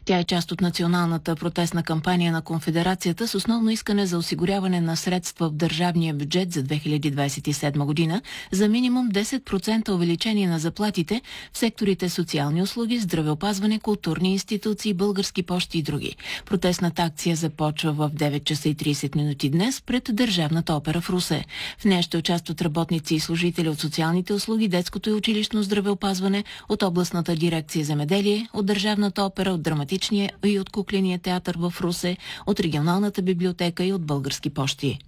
Тя е част от националната протестна кампания на Конфедерацията с основно искане за осигуряване на средства в държавния бюджет за 2027 година за минимум 10% увеличение на заплатите в секторите социални услуги, здравеопазване, културни институции, български пощи и други. Протестната акция започва в 9 часа и 30 минути днес пред Държавната опера в Русе. В нея ще участват работници и служители от социалните услуги, детското и училищно здравеопазване, от областната дирекция земеделие, от Държавната опера, от драматичния и от кукления театър в Русе, от регионалната библиотека и от български пощи.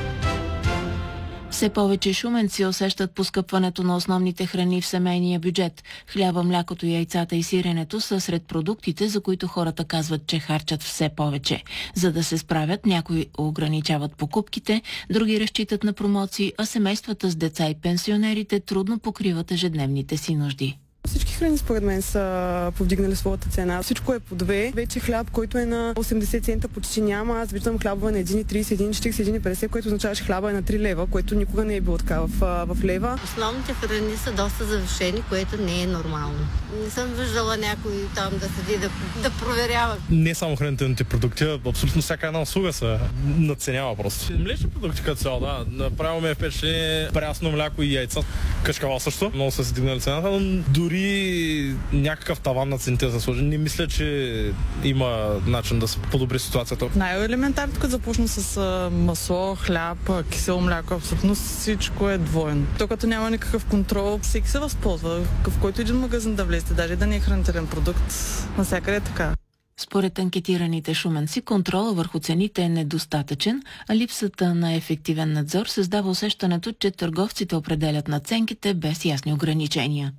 Все повече шуменци усещат поскъпването на основните храни в семейния бюджет. Хляба, млякото, яйцата и сиренето са сред продуктите, за които хората казват, че харчат все повече. За да се справят, някои ограничават покупките, други разчитат на промоции, а семействата с деца и пенсионерите трудно покриват ежедневните си нужди. Всички храни според мен са повдигнали своята цена. Всичко е по 2. Вече хляб, който е на 80 цента, почти няма. Аз виждам хлябове на 1,30, 1,40, 1,50, което означава, че хляба е на 3 лева, което никога не е било така в лева. Основните храни са доста завишени, което не е нормално. Не съм виждала някой там да седи да проверява. Не само хранителните продукти, абсолютно всяка една услуга се надценява просто. Млечни продукти като цяло, да. Направо ми е впечатление прясно мляко и яйца. Кашкавал също. Много са се дигнали цената, но дори някакъв таван на цените да се сложи. Не мисля, че има начин да се подобри ситуацията. Най-елементарно, като започна с масло, хляб, кисело мляко, абсолютно всичко е двойно. То като няма никакъв контрол, всеки се възползва. В който един магазин да влезете, даже да не е хранителен продукт, навсякъде е така. Според анкетираните шуменци, контрола върху цените е недостатъчен, а липсата на ефективен надзор създава усещането, че търговците определят надценките без ясни ограничения.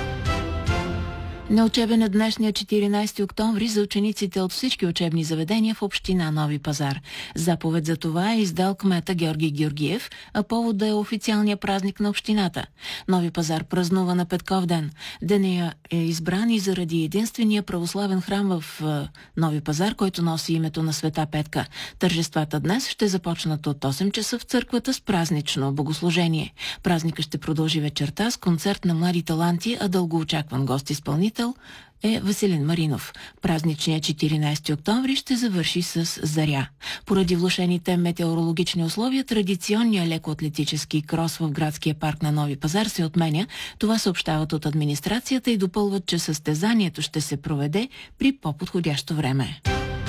Неучебен е днешния 14 октомври за учениците от всички учебни заведения в община Нови пазар. Заповед за това е издал кмета Георги Георгиев, а повод да е официалния празник на общината. Нови пазар празнува на Петков ден. Денят е избран и заради единствения православен храм в Нови пазар, който носи името на Света Петка. Тържествата днес ще започнат от 8 часа в църквата с празнично богослужение. Празника ще продължи вечерта с концерт на млади таланти, а дългоочакван гост-изпълнител е Веселин Маринов. Празничният 14 октомври ще завърши с заря. Поради влошените метеорологични условия, традиционният лекоатлетически крос в градския парк на Нови пазар се отменя. Това съобщават от администрацията и допълват, че състезанието ще се проведе при по-подходящо време.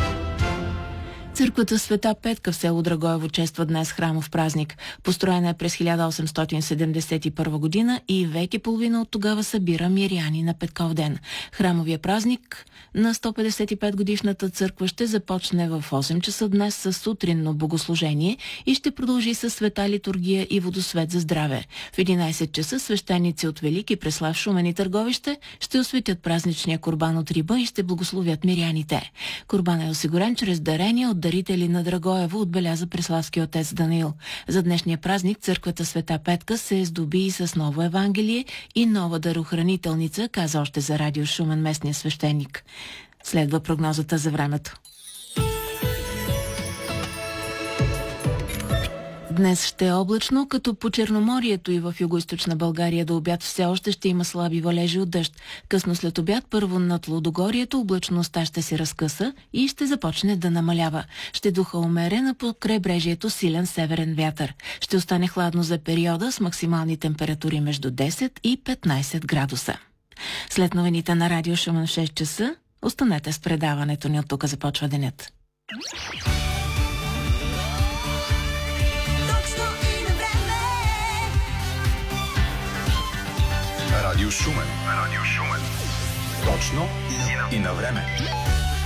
Църквата Света Петка в село Драгоево чества днес храмов празник. Построена е през 1871 година и век и половина от тогава събира миряни на Петков ден. Храмовия празник на 155-годишната църква ще започне в 8 часа днес с сутринно богослужение и ще продължи със света литургия и водосвет за здраве. В 11 часа свещеници от Велики Преслав, Шумен и Търговище ще осветят празничния курбан от риба и ще благословят миряните. Курбан е осигурен чрез дарения от дарители на Драгоево, отбеляза преславски отец Даниил. За днешния празник църквата Света Петка се здоби и с ново Евангелие и нова дарохранителница, каза още за радио Шумен местния свещеник. Следва прогнозата за времето. Днес ще е облачно, като по Черноморието и в югоизточна България до обяд все още ще има слаби валежи от дъжд. Късно след обяд първо над Лудогорието облачността ще се разкъса и ще започне да намалява. Ще духа умерена по крайбрежието силен северен вятър. Ще остане хладно за периода с максимални температури между 10 и 15 градуса. След новините на радио Шумен в 6 часа, останете с предаването ни. От тук започва денят. Радио Шумен. Точно и на време.